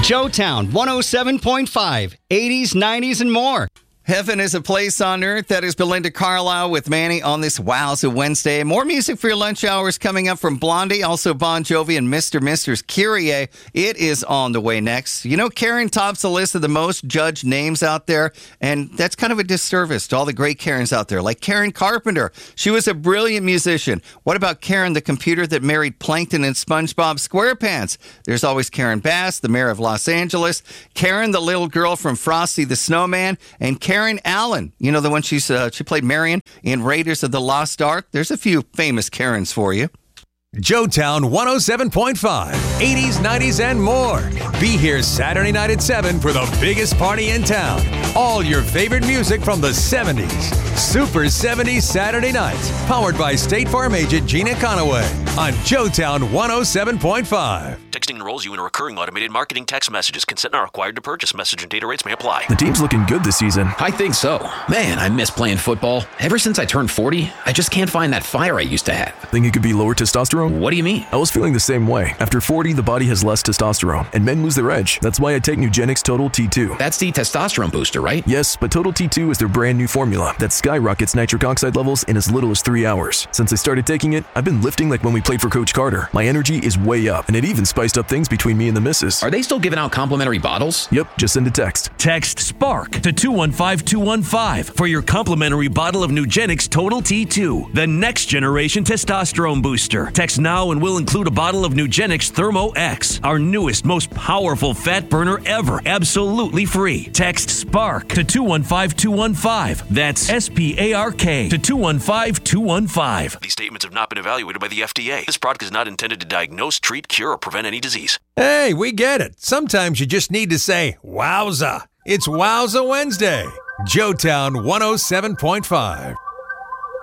Joetown 107.5, 80s, 90s, and more. Heaven is a Place on Earth. That is Belinda Carlisle with Manny on this Wowza Wednesday. More music for your lunch hours coming up from Blondie, also Bon Jovi and Mr. Misters Kyrie. It is on the way next. You know, Karen tops the list of the most judged names out there, and that's kind of a disservice to all the great Karens out there, like Karen Carpenter. She was a brilliant musician. What about Karen, the computer that married Plankton and SpongeBob SquarePants? There's always Karen Bass, the mayor of Los Angeles, Karen, the little girl from Frosty the Snowman, and Karen Allen, you know, the one she played Marion in Raiders of the Lost Ark. There's a few famous Karens for you. Joetown 107.5, 80s, 90s, and more. Be here Saturday night at 7 for the biggest party in town. All your favorite music from the 70s. Super 70s Saturday nights. Powered by State Farm agent Gina Conaway on Joetown 107.5. Texting enrolls you in a recurring automated marketing text messages. Consent not required to purchase. Message and data rates may apply. The team's looking good this season. I think so. Man, I miss playing football. Ever since I turned 40, I just can't find that fire I used to have. Think it could be lower testosterone? What do you mean? I was feeling the same way. After 40, the body has less testosterone, and men lose their edge. That's why I take Nugenix Total T2. That's the testosterone booster, right? Yes, but Total T2 is their brand new formula that skyrockets nitric oxide levels in as little as 3 hours. Since I started taking it, I've been lifting like when we played for Coach Carter. My energy is way up, and it even spiced up things between me and the missus. Are they still giving out complimentary bottles? Yep, just send a text. Text SPARK to 215-215 for your complimentary bottle of Nugenix Total T2, the next generation testosterone booster. Text now and we'll include a bottle of Nugenix Thermo X, our newest, most powerful fat burner ever, absolutely free. Text SPARK to 215-215. That's SPARK to 215-215. These statements have not been evaluated by the FDA. This product is not intended to diagnose, treat, cure, or prevent any disease. Hey, we get it. Sometimes you just need to say, wowza. It's Wowza Wednesday. Joetown 107.5.